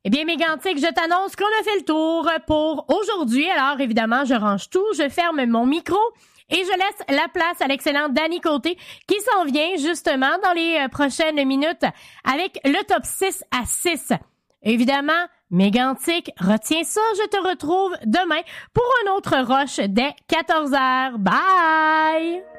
Eh bien, Mégantic, je t'annonce qu'on a fait le tour pour aujourd'hui. Alors, évidemment, je range tout, je ferme mon micro et je laisse la place à l'excellente Dani Côté qui s'en vient justement dans les prochaines minutes avec le top 6 à 6. Évidemment, Mégantic, retiens ça, je te retrouve demain pour un autre rush dès 14h. Bye!